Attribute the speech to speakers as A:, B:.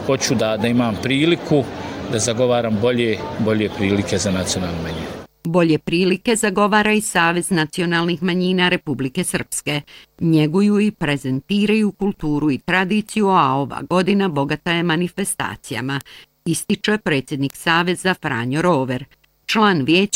A: hoću da imam priliku da zagovaram bolje prilike za nacionalne manjine.
B: Bolje prilike zagovara i Savez nacionalnih manjina Republike Srpske. Njeguju i prezentiraju kulturu i tradiciju, a ova godina bogata je manifestacijama, ističe predsjednik Saveza Franjo Rover. Član vijeća